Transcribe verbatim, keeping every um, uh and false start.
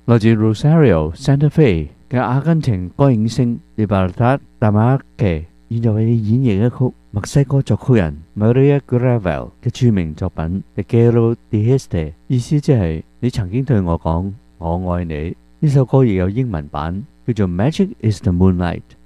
來自 Rosario Santa Fe 嘅阿根廷歌影星 Libertad Lamarque，現在為你演繹一曲墨西哥作曲人 Maria Gravel 嘅著名作品 Te Quiero Dijiste， 意思即係你曾經對我講我愛你。呢首歌亦有英文版，叫做 Magic is the Moonlight。